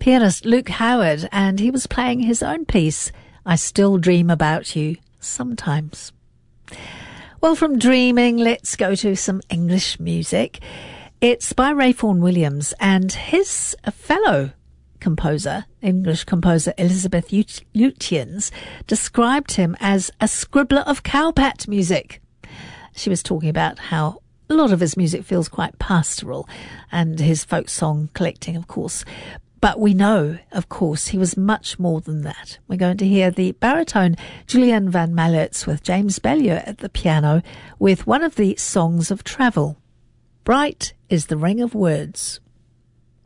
pianist Luke Howard, and he was playing his own piece, I Still Dream About You Sometimes. Well, from dreaming, let's go to some English music. It's by Ray Vaughan Williams, and his fellow composer, English composer Elizabeth Lutyens, described him as a scribbler of cowpat music. She was talking about how a lot of his music feels quite pastoral, and his folk song collecting, of course. But we know, of course, he was much more than that. We're going to hear the baritone Julian van Mallertz with James Bellier at the piano with one of the songs of travel. Bright is the ring of words.